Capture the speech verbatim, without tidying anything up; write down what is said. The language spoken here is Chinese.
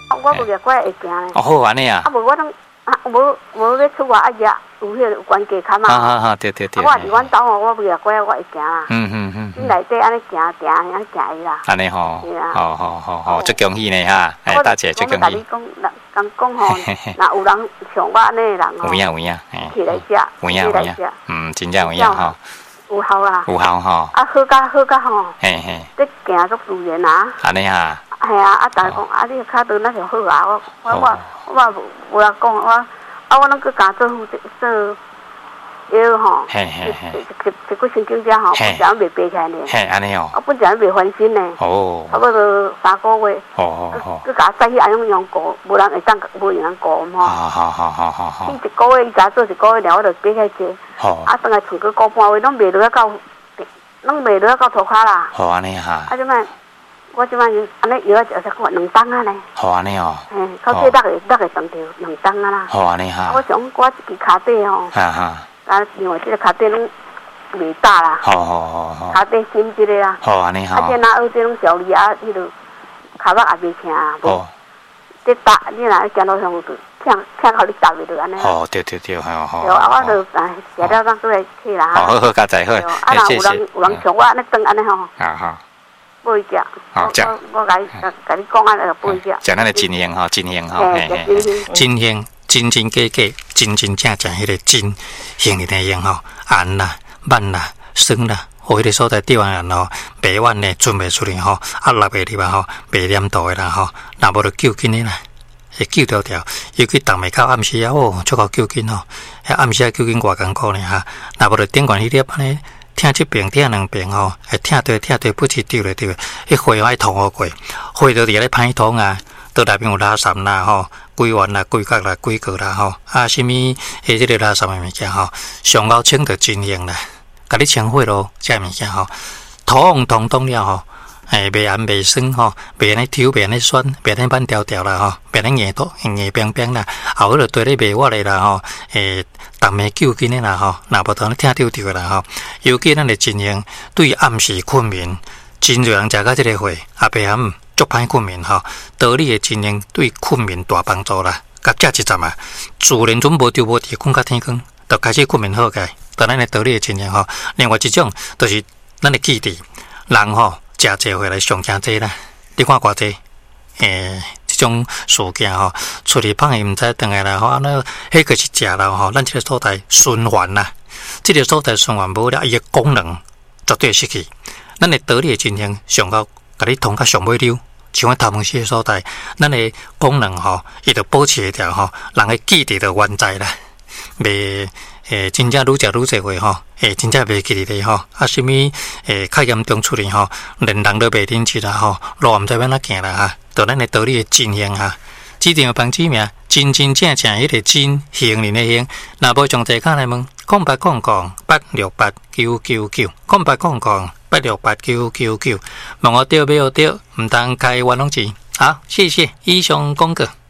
我不个怪会行咧。 哦，好安尼啊。 啊，无我拢啊，无无要出外啊，也有迄个有关系卡嘛。 啊啊啊！对对对。 我伫阮兜吼，我不个怪我会行啦。 嗯嗯嗯。 你内底安尼行行安尼行伊啦。 安尼吼。是啊。好好好好，足恭喜呢哈！哎，大姐足恭喜。我你讲，人讲吼，若有人像我安尼的人吼， 有影有影， 起来食， 有影有影，嗯，真正有影吼。 有效啦。 有效吼。 啊，好甲好甲吼。 嘿嘿。 你行足自然啊。 安尼哈。 系啊，啊，大家讲啊，你脚长那就好啊，我我我我无人讲我，啊，我拢去甲做做药吼， 嘿嘿嘿， 一一一个星期只吼，本钱未爬起来呢， 嘿，安尼哦， 我本钱未翻身呢， 哦， 差不多三个月， 哦哦哦， 去甲再去安用用过，无人会当，无人过嘛， 好好好好好好， 伊一个月伊才做一个月了，我就爬起来坐， 好， 啊，等下厝去过半月，拢爬落到，拢爬落到涂骹啦， 好安尼哈， 啊，即摆。我即摆安尼药食才过两担啊呢。 好安尼哦。 嘿，到这六个六个当着两担啊啦。 好安尼哈。 我想我一支脚底吼， 哈哈。 啊，另外即个脚底拢未大啦。 好好好好。 脚底新一个啦。 好安尼哈。 啊，这哪学这种小李啊，迄落脚肉也未疼啊。哦。这搭你若行路上就听听到你踏袂着安尼。 哦，对对对，好好。 对啊，我就啊食了当做来去啦。 好好加载好。 啊，若有人有人像我安尼转安尼吼。 啊好。 买只， 好食。 我我甲你甲你讲啊，就买只。 食咱的真香吼，真香吼，嘿嘿。真香，真真假假，真真正正，迄个真香的内容吼，咸啦、慢啦、酸啦，有迄个所在地方人吼，白碗呢存袂出来吼，啊落袂入啊吼，袂黏度的人吼，若无就救紧的啦，会救条条。尤其逐暝到暗时啊，哦，足够救紧吼，遐暗时啊救紧偌艰苦呢哈，若无就顶悬迄粒安尼。听一遍，听两遍吼，会听对听对，不是丢来丢。迄花爱通好过，花就伫咧歹通啊，倒内面有垃圾啦吼，规丸啦、规角啦、规个啦吼，啊，什物诶，即个垃圾诶物件吼，上高清就真用啦，甲你清火咯，遮物件吼，土红通通了吼，诶，袂咸袂酸吼，袂安尼抽，袂安尼酸，袂安尼板条条啦吼，袂安尼硬多硬冰冰啦，后迄落对咧卖我诶啦吼，诶。逐暝救紧的啦吼，若无当听着着啦吼。尤其咱的真用对暗时困眠，真侪人食到即个货，阿白暗足歹困眠吼。道理的真用对困眠大帮助啦。甲食一阵啊，自然准无着无伫困到天光，就开始困眠好个。当咱的道理的真用吼，另外一种就是咱的记忆，人吼食济回来上惊济啦。你看偌济，诶。这种事件吼，出去放伊毋知倒来啦吼，安尼迄个是食啦吼，咱即个所在循环啦，即个所在循环无了，伊个功能绝对失去。咱的道理的真相上到甲你通到上尾溜，像我头毛时个所在，咱的功能吼，伊就保持条吼，人的记忆就原在啦，袂诶真正愈食愈济话吼，诶真正袂记哩咧吼，啊什物诶较严重出嚟吼，连人都袂认识啦吼，路毋知要哪行啦哈。就咱的道理的真香哈，指定帮指名，真真正正迄个真行人的行，若无上济卡来问，空八空空八六八九九九，空八空空八六八九九九，问我对没有对，唔当开玩弄钱，好，谢谢以上公告。